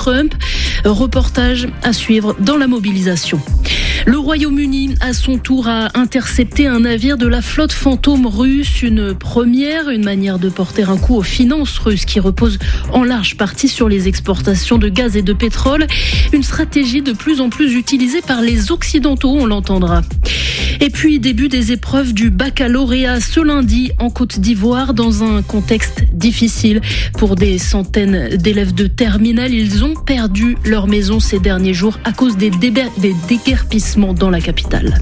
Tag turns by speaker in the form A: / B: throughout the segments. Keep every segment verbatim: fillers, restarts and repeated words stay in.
A: Trump. Reportage à suivre dans la mobilisation. Le Royaume-Uni, à son tour, a intercepté un navire de la flotte fantôme russe. Une première, une manière de porter un coup aux finances russes qui reposent en large partie sur les exportations de gaz et de pétrole. Une stratégie de plus en plus utilisée par les Occidentaux, on l'entendra. Et puis, début des épreuves du baccalauréat ce lundi en Côte d'Ivoire dans un contexte difficile. Pour des centaines d'élèves de terminale, ils ont perdu leur maison ces derniers jours à cause des, déber- des déguerpissements dans la capitale.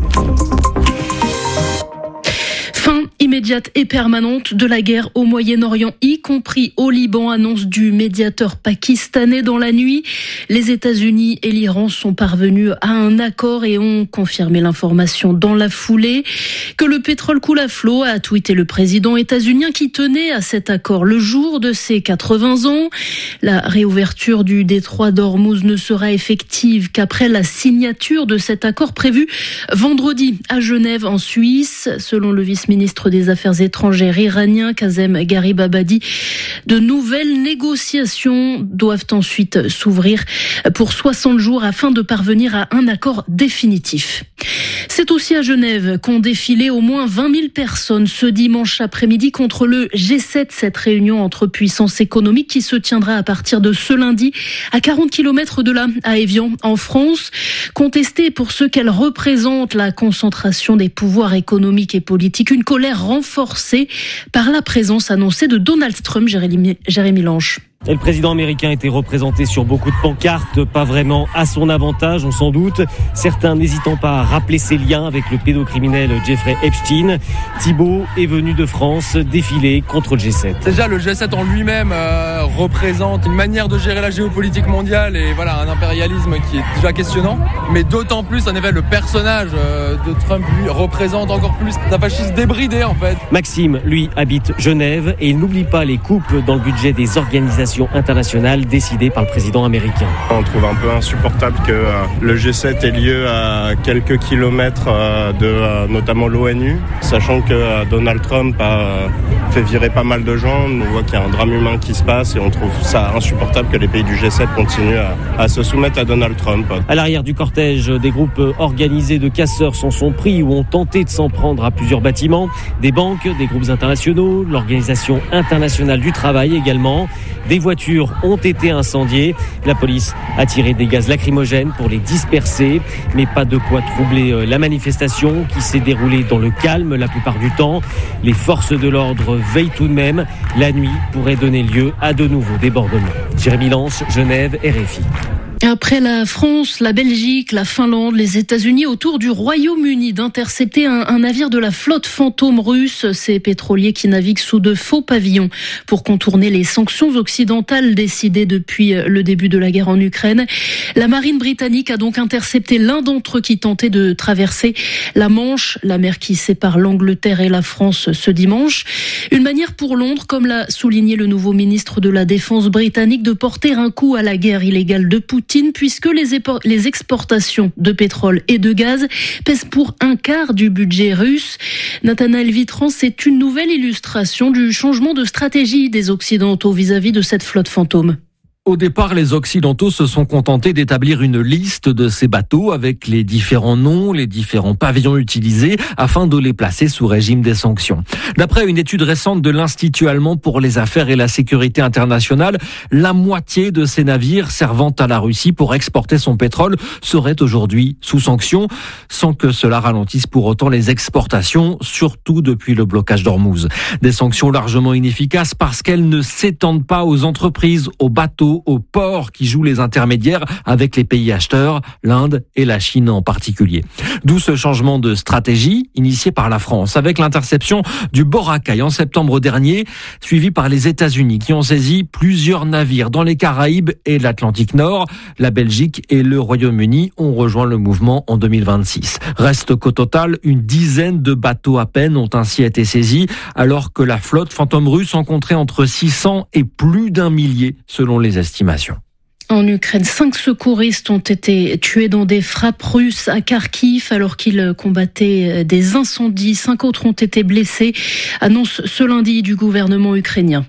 A: Fin immédiate et permanente de la guerre au Moyen-Orient, y compris au Liban, annonce du médiateur pakistanais dans la nuit. Les États-Unis et l'Iran sont parvenus à un accord et ont confirmé l'information dans la foulée. Que le pétrole coule à flot, a tweeté le président états-unien qui tenait à cet accord le jour de ses quatre-vingts ans. La réouverture du détroit d'Ormuz ne sera effective qu'après la signature de cet accord prévu vendredi à Genève en Suisse. Selon le vice-ministre des Affaires étrangères iranien Kazem Garibabadi, de nouvelles négociations doivent ensuite s'ouvrir pour soixante jours afin de parvenir à un accord définitif. C'est aussi à Genève qu'ont défilé au moins vingt mille personnes ce dimanche après-midi contre le G sept, cette réunion entre puissances économiques qui se tiendra à partir de ce lundi à quarante kilomètres de là, à Évian, en France. Contestée pour ce qu'elle représente, la concentration des pouvoirs économiques et politiques, une colère renforcée par la présence annoncée de Donald Trump, Jérémy, Jérémy Lange.
B: Et le président américain était représenté sur beaucoup de pancartes, pas vraiment à son avantage, on s'en doute. Certains n'hésitant pas à rappeler ses liens avec le pédocriminel Jeffrey Epstein. Thibault est venu de France défiler contre le G sept.
C: Déjà, le G sept en lui-même euh, représente une manière de gérer la géopolitique mondiale et voilà, un impérialisme qui est déjà questionnant. Mais d'autant plus, en effet, le personnage euh, de Trump, lui, représente encore plus un fascisme débridé, en fait.
B: Maxime, lui, habite Genève et il n'oublie pas les coupes dans le budget des organisations internationale décidée par le président américain.
D: On trouve un peu insupportable que euh, le G sept ait lieu à quelques kilomètres euh, de euh, notamment l'ONU, sachant que euh, Donald Trump a euh, fait virer pas mal de gens. On voit qu'il y a un drame humain qui se passe et on trouve ça insupportable que les pays du G sept continuent à, à se soumettre à Donald Trump.
B: À l'arrière du cortège, des groupes organisés de casseurs s'en sont pris ou ont tenté de s'en prendre à plusieurs bâtiments, des banques, des groupes internationaux, l'Organisation internationale du travail également. Des voitures ont été incendiées. La police a tiré des gaz lacrymogènes pour les disperser, mais pas de quoi troubler la manifestation qui s'est déroulée dans le calme la plupart du temps. Les forces de l'ordre veillent tout de même. La nuit pourrait donner lieu à de nouveaux débordements. Jérémy Lange, Genève, R F I.
A: Après la France, la Belgique, la Finlande, les États-Unis, autour du Royaume-Uni d'intercepter un, un navire de la flotte fantôme russe, ces pétroliers qui naviguent sous de faux pavillons pour contourner les sanctions occidentales décidées depuis le début de la guerre en Ukraine. La marine britannique a donc intercepté l'un d'entre eux qui tentait de traverser la Manche, la mer qui sépare l'Angleterre et la France ce dimanche. Une manière pour Londres, comme l'a souligné le nouveau ministre de la Défense britannique, de porter un coup à la guerre illégale de Poutine, puisque les, épor- les exportations de pétrole et de gaz pèsent pour un quart du budget russe. Nathanaël Vitran, c'est une nouvelle illustration du changement de stratégie des Occidentaux vis-à-vis de cette flotte fantôme.
E: Au départ, les Occidentaux se sont contentés d'établir une liste de ces bateaux avec les différents noms, les différents pavillons utilisés afin de les placer sous régime des sanctions. D'après une étude récente de l'Institut allemand pour les affaires et la sécurité internationale, la moitié de ces navires servant à la Russie pour exporter son pétrole seraient aujourd'hui sous sanctions, sans que cela ralentisse pour autant les exportations, surtout depuis le blocage d'Ormuz. Des sanctions largement inefficaces parce qu'elles ne s'étendent pas aux entreprises, aux bateaux, aux ports qui jouent les intermédiaires avec les pays acheteurs, l'Inde et la Chine en particulier. D'où ce changement de stratégie initié par la France avec l'interception du Boracay en septembre dernier, suivi par les États-Unis qui ont saisi plusieurs navires dans les Caraïbes et l'Atlantique Nord. La Belgique et le Royaume-Uni ont rejoint le mouvement en deux mille vingt-six. Reste qu'au total, une dizaine de bateaux à peine ont ainsi été saisis, alors que la flotte fantôme russe en compterait entre six cents et plus d'un millier selon les estimations.
A: En Ukraine, cinq secouristes ont été tués dans des frappes russes à Kharkiv alors qu'ils combattaient des incendies. Cinq autres ont été blessés, annonce ce lundi du gouvernement ukrainien.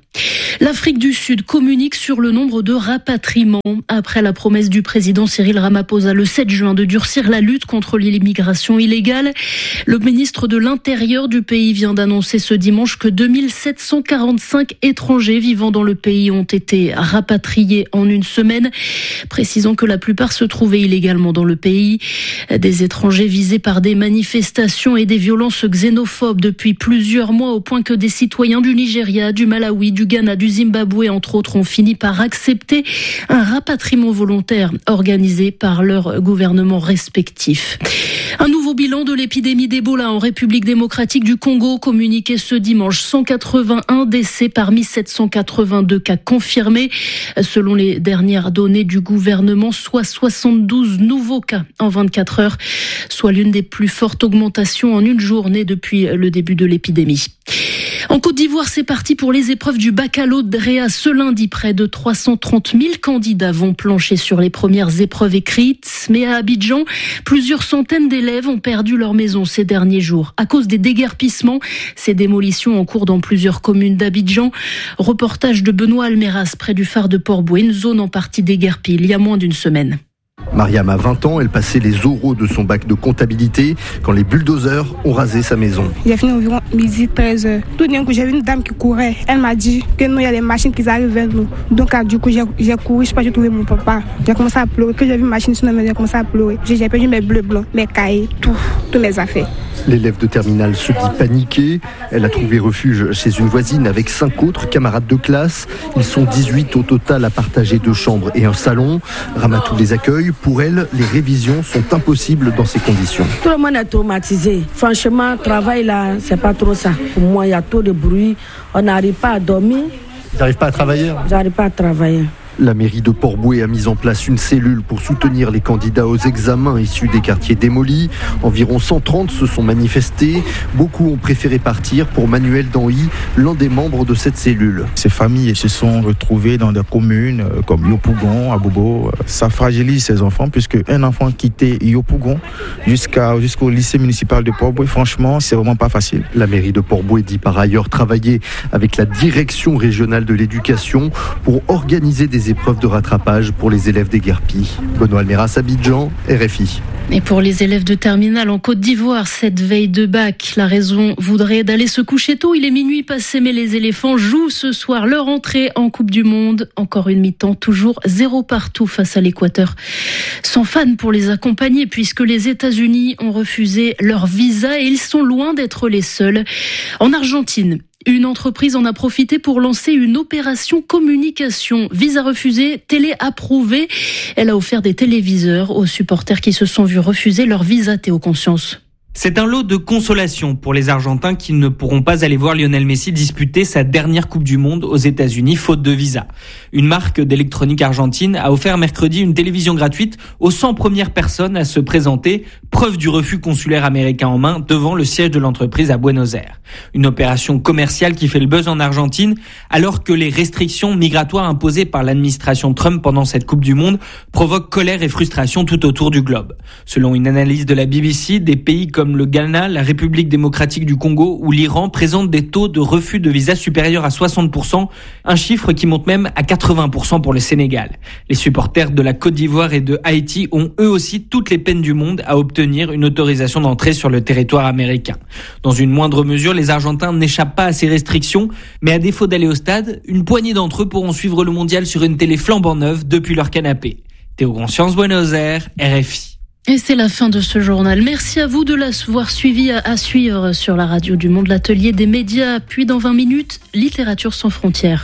A: L'Afrique du Sud communique sur le nombre de rapatriements. Après la promesse du président Cyril Ramaphosa le sept juin de durcir la lutte contre l'immigration illégale, le ministre de l'Intérieur du pays vient d'annoncer ce dimanche que deux mille sept cent quarante-cinq étrangers vivant dans le pays ont été rapatriés en une semaine, précisant que la plupart se trouvaient illégalement dans le pays. Des étrangers visés par des manifestations et des violences xénophobes depuis plusieurs mois, au point que des citoyens du Nigeria, du Malawi, du Ghana, du Zimbabwe, entre autres, ont fini par accepter un rapatriement volontaire organisé par leurs gouvernements respectifs. Un nouveau bilan de l'épidémie d'Ebola en République démocratique du Congo communiqué ce dimanche. cent quatre-vingt-un décès parmi sept cent quatre-vingt-deux cas confirmés. Selon les dernières données du gouvernement, soit soixante-douze nouveaux cas en vingt-quatre heures, soit l'une des plus fortes augmentations en une journée depuis le début de l'épidémie. En Côte d'Ivoire, c'est parti pour les épreuves du baccalauréat. Ce lundi, près de trois cent trente mille candidats vont plancher sur les premières épreuves écrites. Mais à Abidjan, plusieurs centaines d'élèves ont perdu leur maison ces derniers jours à cause des déguerpissements. Ces démolitions en cours dans plusieurs communes d'Abidjan. Reportage de Benoît Almeras près du phare de Port-Bouët, une zone en partie déguerpie il y a moins d'une semaine.
F: Mariam a vingt ans, elle passait les oraux de son bac de comptabilité quand les bulldozers ont rasé sa maison.
G: J'ai fini environ midi, treize heures. Tout d'un coup, j'ai vu une dame qui courait. Elle m'a dit que nous, il y a des machines qui arrivent vers nous. Donc, du coup, j'ai, j'ai couru, je sais pas, j'ai trouvé mon papa. J'ai commencé à pleurer. Quand j'ai vu une machine sur la maison, j'ai commencé à pleurer. J'ai, j'ai perdu mes bleus blancs, mes cahiers, tout, tous mes affaires.
F: L'élève de terminale se dit paniquée. Elle a trouvé refuge chez une voisine avec cinq autres camarades de classe. Ils sont dix-huit au total à partager deux chambres et un salon. Ramatou les accueille. Pour elle, les révisions sont impossibles dans ces conditions.
H: Tout le monde est traumatisé. Franchement, travail là, c'est pas trop ça. Pour moi, il y a trop de bruit. On n'arrive pas à dormir.
F: Ils n'arrivent pas à travailler ?
H: Ils n'arrivent pas à travailler.
F: La mairie de Port-Bouët a mis en place une cellule pour soutenir les candidats aux examens issus des quartiers démolis. Environ cent trente se sont manifestés. Beaucoup ont préféré partir. Pour Manuel Danhy, l'un des membres de cette cellule.
I: Ces familles se sont retrouvées dans des communes comme Yopougon, Abobo. Ça fragilise ces enfants puisque un enfant quitté Yopougon jusqu'à, jusqu'au lycée municipal de Port-Bouët, franchement, c'est vraiment pas facile.
F: La mairie de Port-Bouët dit par ailleurs travailler avec la direction régionale de l'éducation pour organiser des épreuves de rattrapage pour les élèves déguerpis. Benoît Almeras, Abidjan, R F I.
A: Et pour les élèves de terminale en Côte d'Ivoire, cette veille de bac, la raison voudrait d'aller se coucher tôt. Il est minuit passé, mais les éléphants jouent ce soir leur entrée en Coupe du Monde. Encore une mi-temps, toujours zéro partout face à l'Équateur. Sans fans pour les accompagner, puisque les États-Unis ont refusé leur visa et ils sont loin d'être les seuls. En Argentine, une entreprise en a profité pour lancer une opération communication. Visa refusé, télé approuvé. Elle a offert des téléviseurs aux supporters qui se sont vus refuser leur visa. Théo Conscience.
J: C'est un lot de consolation pour les Argentins qui ne pourront pas aller voir Lionel Messi disputer sa dernière Coupe du Monde aux États-Unis faute de visa. Une marque d'électronique argentine a offert mercredi une télévision gratuite aux cent premières personnes à se présenter, preuve du refus consulaire américain en main devant le siège de l'entreprise à Buenos Aires. Une opération commerciale qui fait le buzz en Argentine alors que les restrictions migratoires imposées par l'administration Trump pendant cette Coupe du Monde provoquent colère et frustration tout autour du globe. Selon une analyse de la B B C, des pays comme comme le Ghana, la République démocratique du Congo ou l'Iran présentent des taux de refus de visa supérieurs à soixante pour cent, un chiffre qui monte même à quatre-vingts pour cent pour le Sénégal. Les supporters de la Côte d'Ivoire et de Haïti ont eux aussi toutes les peines du monde à obtenir une autorisation d'entrée sur le territoire américain. Dans une moindre mesure, les Argentins n'échappent pas à ces restrictions, mais à défaut d'aller au stade, une poignée d'entre eux pourront suivre le mondial sur une télé flambant neuve depuis leur canapé. Théo Conscience, Buenos Aires, R F I.
A: Et c'est la fin de ce journal. Merci à vous de l'avoir suivi, à, à suivre sur la radio du Monde, l'atelier des médias. Puis dans vingt minutes, Littérature sans frontières.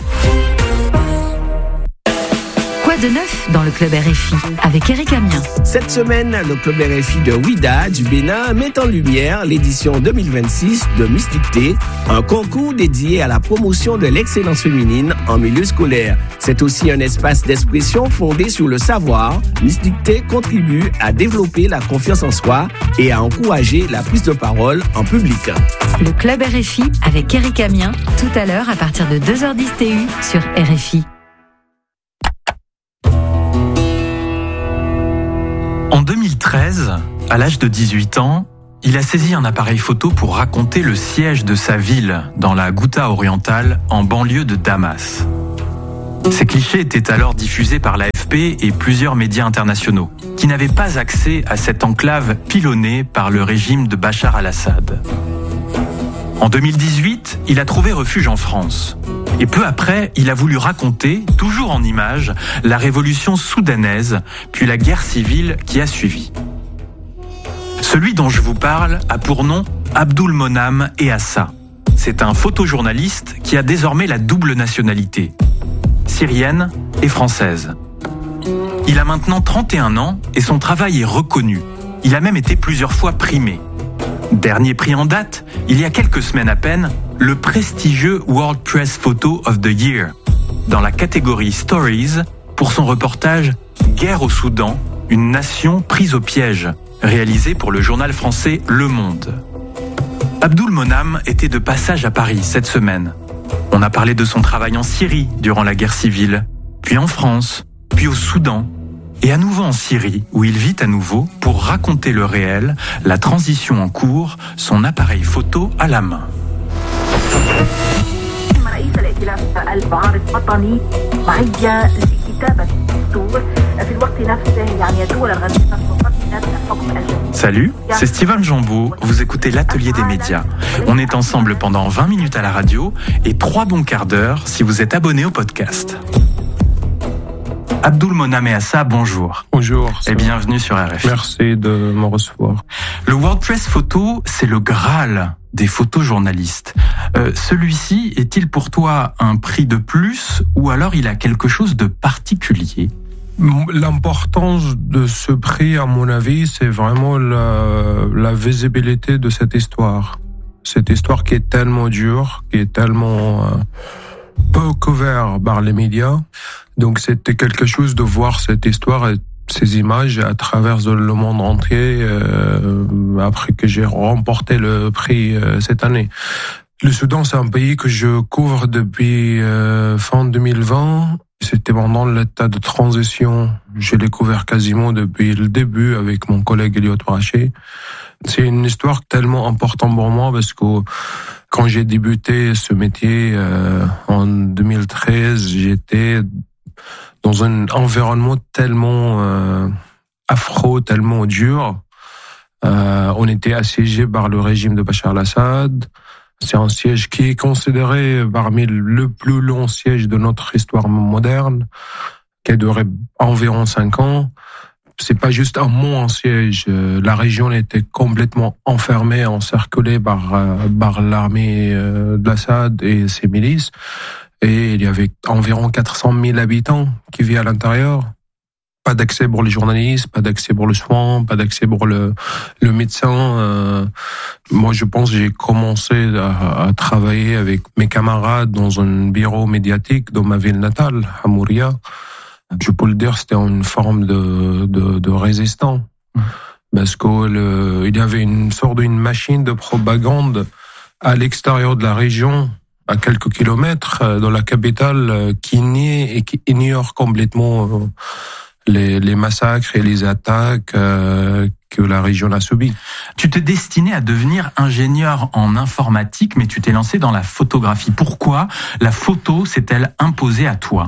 K: Quoi de neuf dans le Club R F I avec Eric Amien.
L: Cette semaine, le Club R F I de Ouida du Bénin met en lumière l'édition deux mille vingt-six de Mystique, un concours dédié à la promotion de l'excellence féminine en milieu scolaire. C'est aussi un espace d'expression fondé sur le savoir. Mystique contribue à développer la confiance en soi et à encourager la prise de parole en public.
K: Le Club R F I avec Eric Amien, tout à l'heure à partir de deux heures dix T U sur R F I.
M: En deux mille treize, à l'âge de dix-huit ans, il a saisi un appareil photo pour raconter le siège de sa ville dans la Ghouta orientale en banlieue de Damas. Ces clichés étaient alors diffusés par l'A F P et plusieurs médias internationaux, qui n'avaient pas accès à cette enclave pilonnée par le régime de Bachar al-Assad. En deux mille dix-huit, il a trouvé refuge en France. Et peu après, il a voulu raconter, toujours en images, la révolution soudanaise, puis la guerre civile qui a suivi. Celui dont je vous parle a pour nom Abdul Monam Eassa. C'est un photojournaliste qui a désormais la double nationalité, syrienne et française. Il a maintenant trente et un ans et son travail est reconnu. Il a même été plusieurs fois primé. Dernier prix en date, il y a quelques semaines à peine, le prestigieux World Press Photo of the Year, dans la catégorie Stories, pour son reportage « Guerre au Soudan, une nation prise au piège », réalisé pour le journal français Le Monde. Abdul Monam était de passage à Paris cette semaine. On a parlé de son travail en Syrie durant la guerre civile, puis en France, puis au Soudan, et à nouveau en Syrie, où il vit à nouveau pour raconter le réel, la transition en cours, son appareil photo à la main. Salut, c'est Steven Jambeau, vous écoutez l'Atelier des médias. On est ensemble pendant vingt minutes à la radio et trois bons quarts d'heure si vous êtes abonné au podcast. Abdul Monam Eassa, bonjour.
N: Bonjour.
M: Et bienvenue sur R F I.
N: Merci de me recevoir.
M: Le World Press Photo, c'est le Graal des photojournalistes. Euh, celui-ci est-il pour toi un prix de plus ou alors il a quelque chose de particulier ?
N: L'importance de ce prix, à mon avis, c'est vraiment la, la visibilité de cette histoire. Cette histoire qui est tellement dure, qui est tellement euh, peu couverte par les médias. Donc c'était quelque chose de voir cette histoire et ces images à travers le monde entier euh, après que j'ai remporté le prix euh, cette année. Le Soudan, c'est un pays que je couvre depuis euh, fin deux mille vingt. C'était pendant l'état de transition. Je l'ai couvert quasiment depuis le début avec mon collègue Eliot Braché. C'est une histoire tellement importante pour moi parce que quand j'ai débuté ce métier euh, en deux mille treize, j'étais dans un environnement tellement euh, affreux, tellement dur. Euh, on était assiégé par le régime de Bachar al-Assad. C'est un siège qui est considéré parmi le plus long siège de notre histoire moderne, qui a duré environ cinq ans. C'est pas juste un mot en siège. La région était complètement enfermée, encerclée par, par l'armée de l'Assad et ses milices. Et il y avait environ quatre cent mille habitants qui vivaient à l'intérieur. Pas d'accès pour les journalistes, pas d'accès pour le soin, pas d'accès pour le, le médecin. Euh, moi, je pense que j'ai commencé à, à travailler avec mes camarades dans un bureau médiatique dans ma ville natale, à Mouria. Je peux le dire, c'était une forme de, de, de résistance. Parce que le, il y avait une sorte d'une machine de propagande à l'extérieur de la région, à quelques kilomètres, dans la capitale, qui nie et qui ignore complètement les, les massacres et les attaques euh, que la région a subies.
M: Tu t'es destiné à devenir ingénieur en informatique, mais tu t'es lancé dans la photographie. Pourquoi la photo s'est-elle imposée à toi ?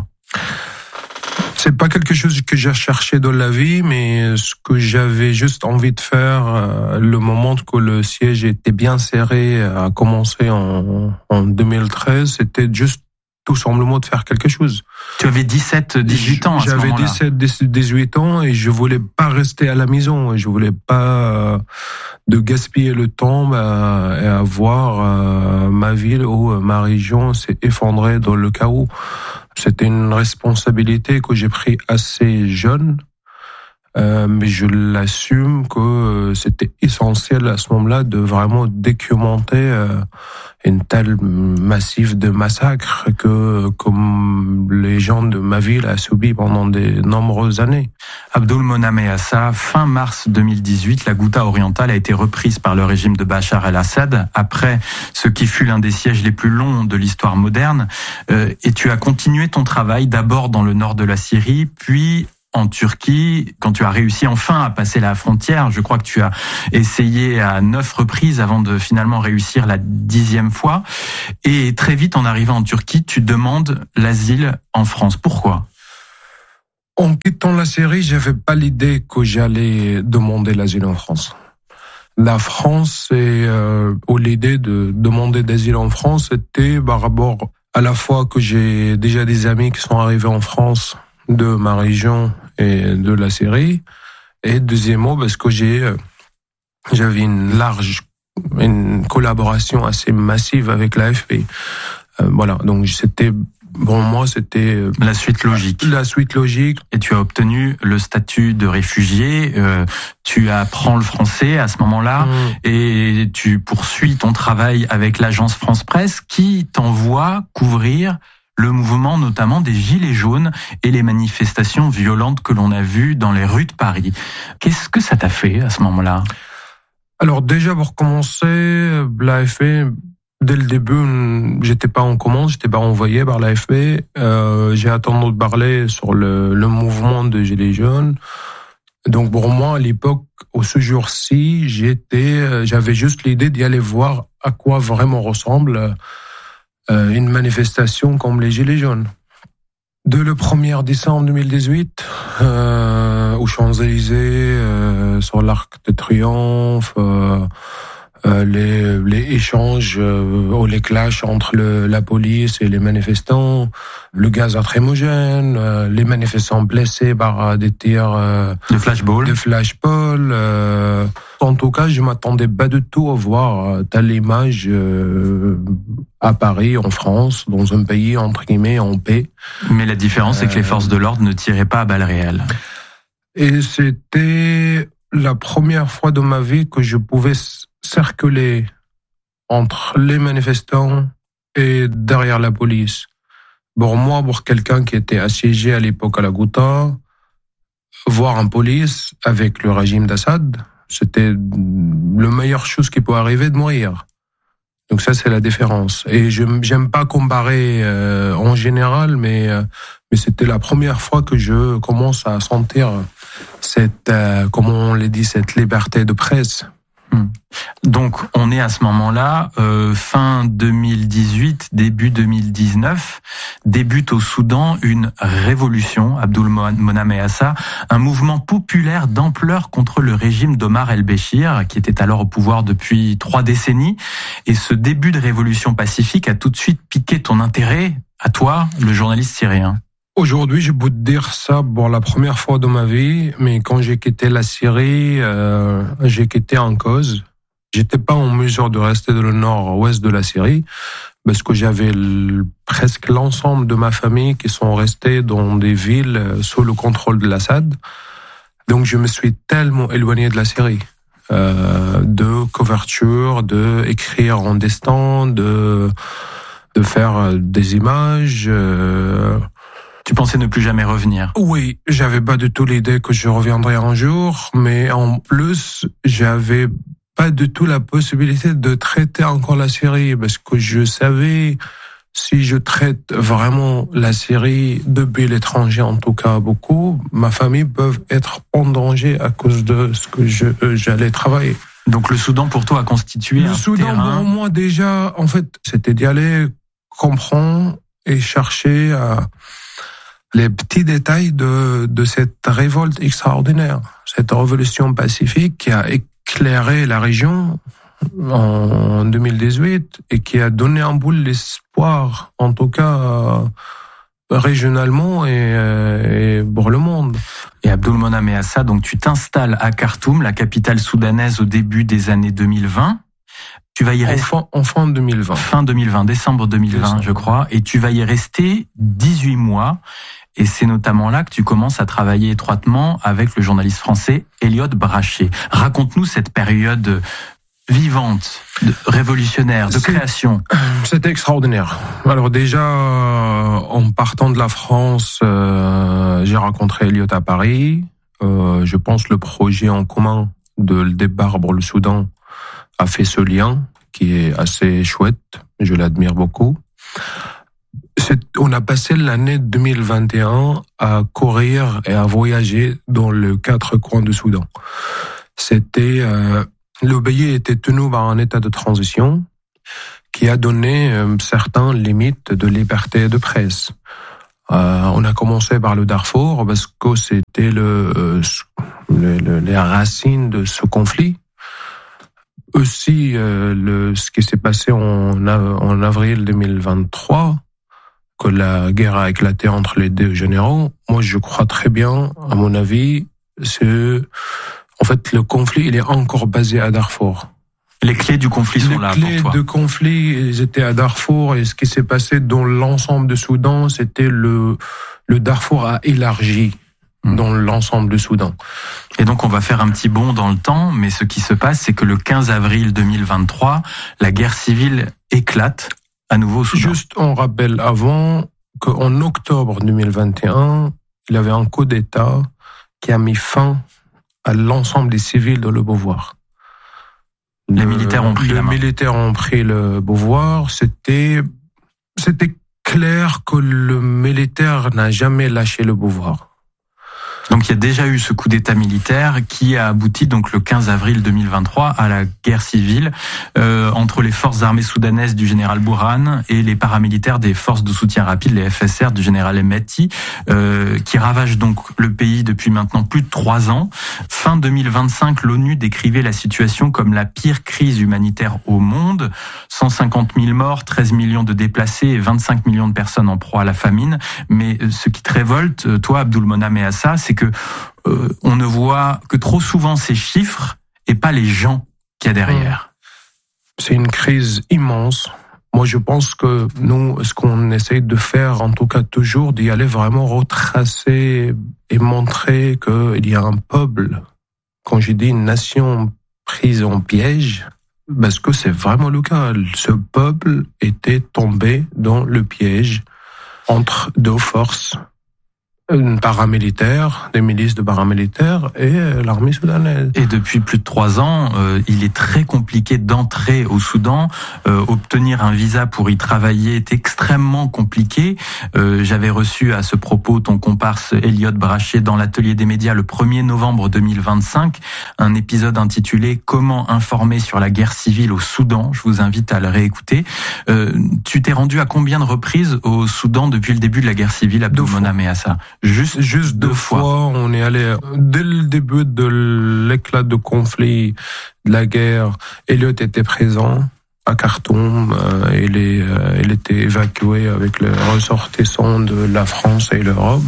N: C'est pas quelque chose que j'ai cherché dans la vie, mais ce que j'avais juste envie de faire, euh, le moment que le siège était bien serré, a commencé en, en deux mille treize, c'était juste tout simplement de faire quelque chose.
M: Tu avais dix-sept, dix-huit ans à ce moment-là.
N: J'avais dix-sept, dix-huit ans et je voulais pas rester à la maison. Je voulais pas euh, de gaspiller le temps bah, et avoir euh, ma ville ou ma région s'est effondrée dans le chaos. C'était une responsabilité que j'ai prise assez jeune, euh, mais je l'assume que c'était essentiel à ce moment-là de vraiment documenter euh, une telle massif de massacres que comme les gens de ma ville a subi pendant de nombreuses années.
M: Abdul Monam Eassa, fin mars deux mille dix-huit, la Ghouta orientale a été reprise par le régime de Bachar el-Assad après ce qui fut l'un des sièges les plus longs de l'histoire moderne. Euh, et tu as continué ton travail d'abord dans le nord de la Syrie, puis en Turquie, quand tu as réussi enfin à passer la frontière. Je crois que tu as essayé à neuf reprises avant de finalement réussir la dixième fois. Et très vite, en arrivant en Turquie, tu demandes l'asile en France. Pourquoi ?
N: En quittant la Syrie, j'avais pas l'idée que j'allais demander l'asile en France. La France, et euh, ou l'idée de demander d'asile en France, c'était par rapport à la fois que j'ai déjà des amis qui sont arrivés en France de ma région et de la Syrie, et deuxièmement parce que j'ai j'avais une large une collaboration assez massive avec l'A F P. Euh, voilà, donc c'était Bon, moi, c'était
M: la suite logique.
N: La suite logique.
M: Et tu as obtenu le statut de réfugié. Euh, tu apprends le français à ce moment-là, mmh. et tu poursuis ton travail avec l'agence France Presse, qui t'envoie couvrir le mouvement, notamment des Gilets jaunes et les manifestations violentes que l'on a vues dans les rues de Paris. Qu'est-ce que ça t'a fait à ce moment-là ?
N: Alors déjà, pour commencer, l'A F P. Dès le début, j'étais pas en commande, j'étais pas envoyé par l'A F P. Euh, j'ai attendu de parler sur le, le mouvement de Gilets jaunes. Donc pour moi, à l'époque, au ce jour-ci, j'étais, j'avais juste l'idée d'y aller voir à quoi vraiment ressemble euh, une manifestation comme les Gilets jaunes. Dès le premier décembre deux mille dix-huit, euh, aux Champs-Élysées, euh, sur l'Arc de Triomphe, euh, Euh, les, les échanges euh, ou les clashs entre le, la police et les manifestants, le gaz lacrymogène, euh, les manifestants blessés par euh, des tirs euh,
M: de flashball.
N: De flashball. Euh, en tout cas, je m'attendais pas du tout à voir euh, telle image euh, à Paris, en France, dans un pays entre guillemets en paix.
M: Mais la différence, euh, c'est que les forces de l'ordre ne tiraient pas à balles réelles.
N: Et c'était la première fois de ma vie que je pouvais circuler entre les manifestants et derrière la police. Pour moi, pour quelqu'un qui était assiégé à l'époque à la Ghouta, voir un police avec le régime d'Assad, c'était la meilleure chose qui peut arriver de mourir. Donc ça, c'est la différence. Et je j'aime pas comparer euh, en général, mais euh, mais c'était la première fois que je commence à sentir cette, euh, comment on l'a dit, cette liberté de presse.
M: Donc, on est à ce moment-là, euh, fin deux mille dix-huit, début deux mille dix-neuf, débute au Soudan une révolution, Abdul Monem Eassa, un mouvement populaire d'ampleur contre le régime d'Omar el-Béchir, qui était alors au pouvoir depuis trois décennies. Et ce début de révolution pacifique a tout de suite piqué ton intérêt, à toi, le journaliste syrien.
N: Aujourd'hui, je peux te dire ça pour la première fois de ma vie, mais quand j'ai quitté la Syrie, euh, j'ai quitté en cause. J'étais pas en mesure de rester dans le nord-ouest de la Syrie, parce que j'avais le, presque l'ensemble de ma famille qui sont restés dans des villes sous le contrôle de l'Assad. Donc je me suis tellement éloigné de la Syrie, euh, de couverture, de écrire en destin, de de faire des images. Euh,
M: Tu pensais ne plus jamais revenir ?
N: Oui, j'avais pas du tout l'idée que je reviendrais un jour, mais en plus, j'avais pas du tout la possibilité de traiter encore la Syrie, parce que je savais, si je traite vraiment la Syrie depuis l'étranger, en tout cas beaucoup, ma famille peut être en danger à cause de ce que je, euh, j'allais travailler.
M: Donc le Soudan pour toi a constitué
N: le
M: un
N: Soudan,
M: terrain...
N: pour moi déjà, en fait, c'était d'y aller comprendre et chercher à les petits détails de, de cette révolte extraordinaire, cette révolution pacifique qui a éclairé la région en deux mille dix-huit et qui a donné un bout l'espoir, en tout cas régionalement et, et pour le monde.
M: Et Abdul Monem Eassa, donc tu t'installes à Khartoum, la capitale soudanaise, au début des années deux mille vingt. Tu vas y rester
N: en fin, en fin deux mille vingt.
M: Fin deux mille vingt, décembre deux mille vingt, décembre. Je crois. Et tu vas y rester dix-huit mois. Et c'est notamment là que tu commences à travailler étroitement avec le journaliste français Elliot Brachet. Raconte-nous cette période vivante, de, révolutionnaire, de
N: c'est,
M: création.
N: C'était extraordinaire. Alors déjà, en partant de la France, euh, j'ai rencontré Elliot à Paris. Euh, je pense le projet en commun de le départ pour le Soudan a fait ce lien qui est assez chouette. Je l'admire beaucoup. C'est, on a passé l'année deux mille vingt et un à courir et à voyager dans les quatre coins du Soudan. C'était, euh, le pays était tenu par un état de transition qui a donné euh, certaines limites de liberté de presse. Euh, on a commencé par le Darfour parce que c'était le, euh, le, le les racines de ce conflit. Aussi, euh, le, ce qui s'est passé en, en avril deux mille vingt-trois, que la guerre a éclaté entre les deux généraux. Moi, je crois très bien, à mon avis, c'est, en fait, le conflit, il est encore basé à Darfour.
M: Les clés du conflit sont
N: les
M: là pour toi.
N: Les clés du conflit, ils étaient à Darfour, et ce qui s'est passé dans l'ensemble du Soudan, c'était le, le Darfour a élargi mmh. dans l'ensemble du Soudan.
M: Et donc, on va faire un petit bond dans le temps, mais ce qui se passe, c'est que le quinze avril deux mille vingt-trois, la guerre civile éclate à nouveau au Soudan.
N: Juste, on rappelle avant qu'en octobre deux mille vingt et un, il y avait un coup d'État qui a mis fin à l'ensemble des civils de le pouvoir.
M: Les militaires ont pris
N: les
M: la main.
N: Les militaires ont pris le pouvoir. C'était, c'était clair que le militaire n'a jamais lâché le pouvoir.
M: Donc il y a déjà eu ce coup d'État militaire qui a abouti donc le quinze avril deux mille vingt-trois à la guerre civile euh, entre les forces armées soudanaises du général Bourhan et les paramilitaires des forces de soutien rapide, les F S R du général Hemeti, euh, qui ravagent donc le pays depuis maintenant plus de trois ans. Fin deux mille vingt-cinq, l'ONU décrivait la situation comme la pire crise humanitaire au monde. cent cinquante mille morts, treize millions de déplacés et vingt-cinq millions de personnes en proie à la famine. Mais ce qui te révolte, toi, Abdulmonem Eassa, c'est que euh, on ne voit que trop souvent ces chiffres et pas les gens qu'il y a derrière.
N: C'est une crise immense. Moi, je pense que nous, ce qu'on essaye de faire, en tout cas toujours, d'y aller vraiment retracer et montrer qu'il y a un peuple, quand je dis une nation prise en piège, parce que c'est vraiment le cas. Ce peuple était tombé dans le piège entre deux forces, une paramilitaire, des milices de paramilitaires et l'armée soudanaise.
M: Et depuis plus de trois ans, euh, il est très compliqué d'entrer au Soudan. Euh, obtenir un visa pour y travailler est extrêmement compliqué. Euh, j'avais reçu à ce propos ton comparse Elliot Brachet dans l'atelier des médias le premier novembre deux mille vingt-cinq, un épisode intitulé « Comment informer sur la guerre civile au Soudan ». Je vous invite à le réécouter. Euh, tu t'es rendu à combien de reprises au Soudan depuis le début de la guerre civile, Abdulmonem Eassa ?
N: Juste, juste deux, deux fois. fois. On est allé dès le début de l'éclat de conflit, de la guerre. Elliot était présent à Khartoum. Euh, il, est, euh, il était évacué avec les ressortissants de la France et l'Europe.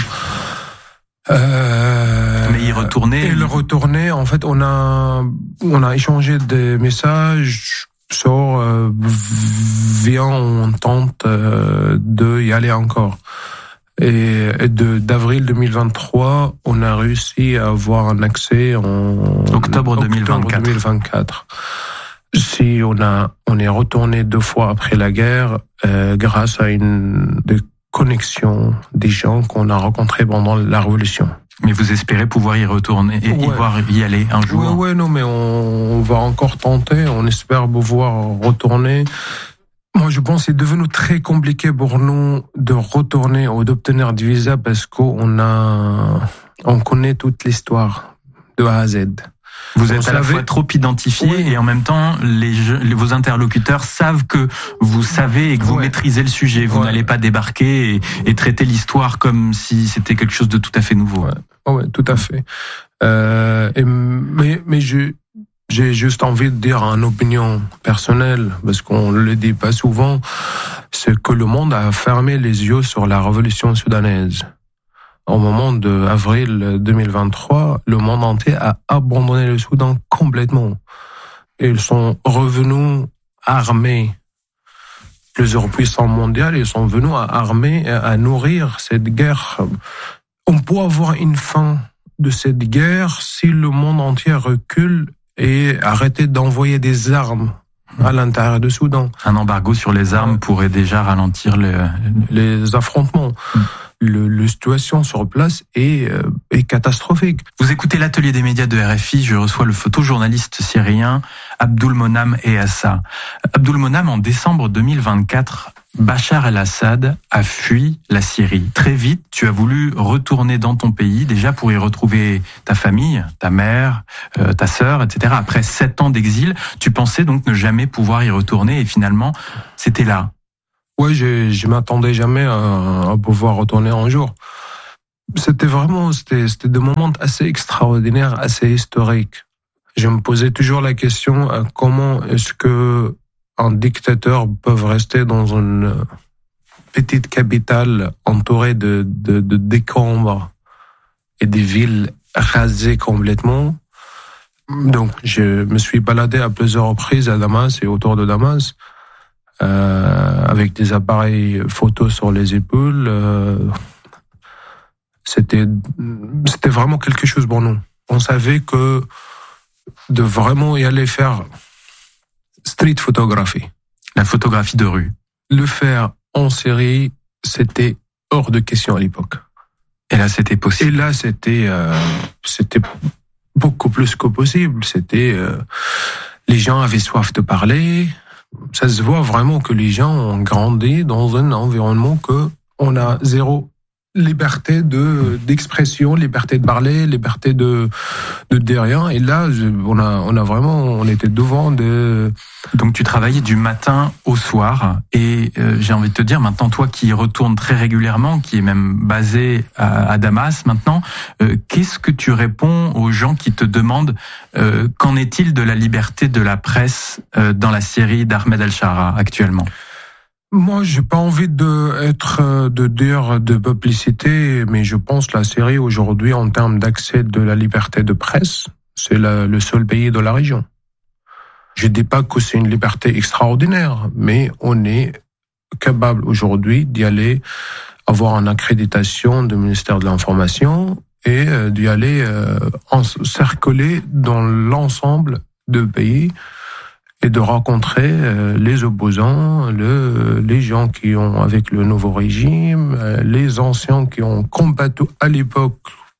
M: Euh, Mais il retournait.
N: Il retournait. En fait, on a, on a échangé des messages sur euh, viens, on tente euh, de y aller encore. Et de, d'avril deux mille vingt-trois, on a réussi à avoir un accès en
M: octobre deux mille vingt-quatre.
N: deux mille vingt-quatre. Si on a, on est retourné deux fois après la guerre, euh, grâce à une des connexions des gens qu'on a rencontrés pendant la Révolution.
M: Mais vous espérez pouvoir y retourner et ouais. y, voir, y aller un jour?
N: Oui, ouais, non, mais on, on va encore tenter. On espère pouvoir retourner. Moi, je pense que c'est devenu très compliqué pour nous de retourner ou d'obtenir du visa parce qu'on a, on connaît toute l'histoire de A à Z.
M: Vous êtes on à savait... la fois trop identifié oui. et en même temps, les, les vos interlocuteurs savent que vous savez et que vous ouais. maîtrisez le sujet. Vous ouais. n'allez pas débarquer et, et traiter l'histoire comme si c'était quelque chose de tout à fait nouveau.
N: Ouais, ouais tout à fait. Euh, et, mais, mais je, J'ai juste envie de dire une opinion personnelle, parce qu'on ne le dit pas souvent, c'est que le monde a fermé les yeux sur la révolution soudanaise. Au moment de avril deux mille vingt-trois, le monde entier a abandonné le Soudan complètement. Ils sont revenus armés. Plusieurs puissances mondiales, ils sont venus à armer, à nourrir cette guerre. On peut avoir une fin de cette guerre si le monde entier recule et arrêter d'envoyer des armes à l'intérieur du Soudan.
M: Un embargo sur les armes pourrait déjà ralentir les,
N: les affrontements. Mm. Le, la situation sur place est, euh, est catastrophique.
M: Vous écoutez l'atelier des médias de R F I, je reçois le photojournaliste syrien Abdulmonem Eassa. Abdulmonem, en décembre deux mille vingt-quatre, Bachar el-Assad a fui la Syrie. Très vite, tu as voulu retourner dans ton pays, déjà pour y retrouver ta famille, ta mère, euh, ta sœur, et cetera. Après sept ans d'exil, tu pensais donc ne jamais pouvoir y retourner et finalement, c'était là.
N: Oui, je, je m'attendais jamais à, à pouvoir retourner un jour. C'était vraiment, c'était, c'était des moments assez extraordinaires, assez historiques. Je me posais toujours la question, euh, comment est-ce que un dictateur peut rester dans une petite capitale entourée de, de, de décombres et des villes rasées complètement. Donc, je me suis baladé à plusieurs reprises à Damas et autour de Damas, euh, avec des appareils photos sur les épaules. Euh, c'était, c'était vraiment quelque chose pour nous. On savait que de vraiment y aller faire street photographie.
M: La photographie de rue.
N: Le faire en série, c'était hors de question à l'époque.
M: Et là, c'était possible.
N: Et là, c'était, euh, c'était beaucoup plus que possible. C'était, euh, les gens avaient soif de parler. Ça se voit vraiment que les gens ont grandi dans un environnement que on a zéro liberté de d'expression, liberté de parler, liberté de de dire rien. Et là, on a on a vraiment, on était devant de.
M: Donc tu travaillais du matin au soir. Et euh, j'ai envie de te dire maintenant, toi qui retournes très régulièrement, qui est même basé à, à Damas maintenant, euh, qu'est-ce que tu réponds aux gens qui te demandent euh, qu'en est-il de la liberté de la presse euh, dans la Syrie d'Ahmed al-Shara actuellement?
N: Moi, j'ai pas envie de être, de dire de publicité, mais je pense que la Syrie aujourd'hui, en termes d'accès de la liberté de presse, c'est la, le seul pays de la région. Je dis pas que c'est une liberté extraordinaire, mais on est capable aujourd'hui d'y aller, avoir une accréditation du ministère de l'Information et d'y aller euh, encercler dans l'ensemble du pays. Et de rencontrer les opposants, le, les gens qui ont avec le nouveau régime, les anciens qui ont combattu à l'époque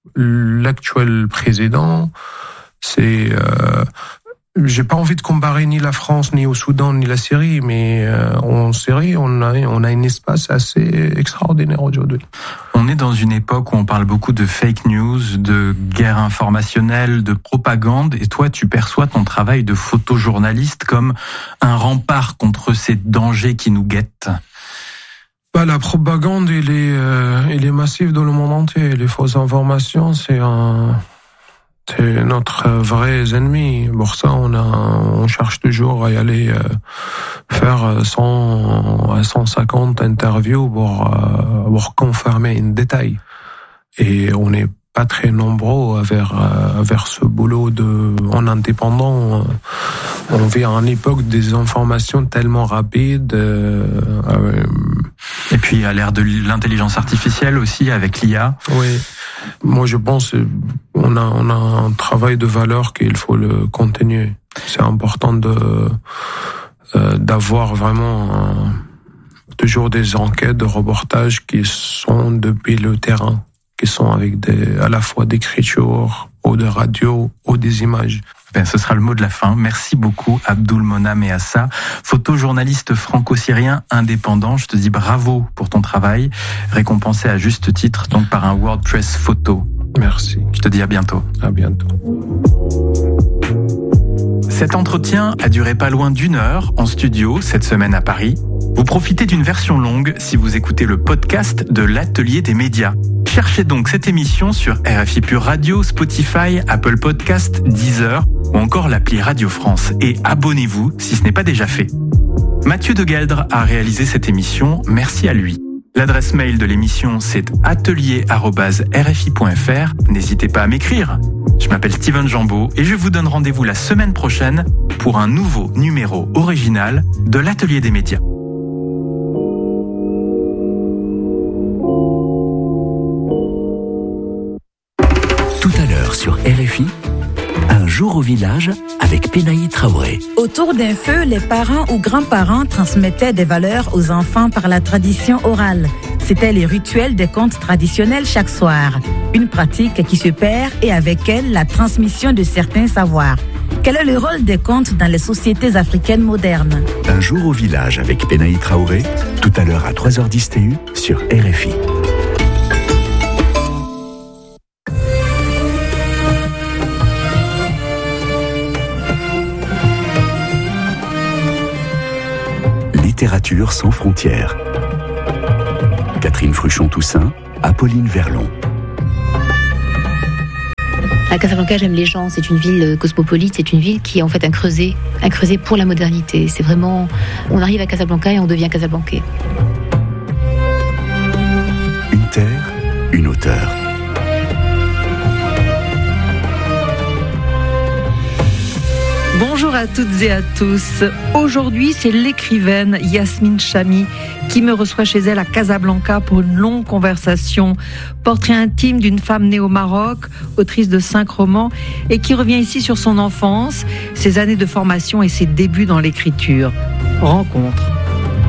N: l'actuel président. C'est, euh, j'ai pas envie de comparer ni la France, ni au Soudan, ni la Syrie, mais euh, en Syrie, on a, on a un espace assez extraordinaire aujourd'hui.
M: On est dans une époque où on parle beaucoup de fake news, de guerre informationnelle, de propagande, et toi, tu perçois ton travail de photojournaliste comme un rempart contre ces dangers qui nous guettent.
N: Bah, la propagande, elle est, euh, elle est massive dans le monde entier. Les fausses informations, c'est un... c'est notre vrai ennemi. Pour ça, on a, on cherche toujours à y aller euh, faire cent à cent cinquante interviews pour, euh, pour confirmer un détail. Et on n'est pas très nombreux vers, euh, vers ce boulot de, en indépendant. On vit à une époque des informations tellement rapides. Euh, euh,
M: Et puis à l'ère de l'intelligence artificielle aussi, avec l'I A.
N: Oui. Moi, je pense on a on a un travail de valeur qu'il faut le continuer. C'est important de euh, d'avoir vraiment un, toujours des enquêtes, de reportages qui sont depuis le terrain, qui sont avec des à la fois d'écriture ou de radio ou des images.
M: Ben, ce sera le mot de la fin. Merci beaucoup, Abdulmona Meassa, photojournaliste franco-syrien indépendant. Je te dis bravo pour ton travail, récompensé à juste titre donc par un World Press Photo.
N: Merci.
M: Je te dis à bientôt.
N: À bientôt.
M: Cet entretien a duré pas loin d'une heure en studio cette semaine à Paris. Vous profitez d'une version longue si vous écoutez le podcast de l'Atelier des médias. Cherchez donc cette émission sur R F I Pure Radio, Spotify, Apple Podcast, Deezer ou encore l'appli Radio France et abonnez-vous si ce n'est pas déjà fait. Mathieu de Gueldre a réalisé cette émission, merci à lui. L'adresse mail de l'émission c'est atelier arobase r f i point f r. N'hésitez pas à m'écrire. Je m'appelle Steven Jambeau et je vous donne rendez-vous la semaine prochaine pour un nouveau numéro original de l'Atelier des médias.
O: Tout à l'heure sur R F I, un jour au village avec Pénaï Traoré.
P: Autour d'un feu, les parents ou grands-parents transmettaient des valeurs aux enfants par la tradition orale. C'était les rituels des contes traditionnels chaque soir. Une pratique qui se perd et avec elle la transmission de certains savoirs. Quel est le rôle des contes dans les sociétés africaines modernes?
O: Un jour au village avec Penaï Traoré, tout à l'heure à trois heures dix T U sur R F I. Littérature sans frontières. Catherine Fruchon-Toussaint, Apolline Verlon.
Q: À Casablanca, j'aime les gens. C'est une ville cosmopolite. C'est une ville qui est en fait un creuset, un creuset pour la modernité. C'est vraiment, on arrive à Casablanca et on devient casablancais.
O: Une terre, une auteure.
R: Bonjour à toutes et à tous. Aujourd'hui, c'est l'écrivaine Yasmine Chami qui me reçoit chez elle à Casablanca pour une longue conversation. Portrait intime d'une femme née au Maroc, autrice de cinq romans et qui revient ici sur son enfance, ses années de formation et ses débuts dans l'écriture. Rencontre.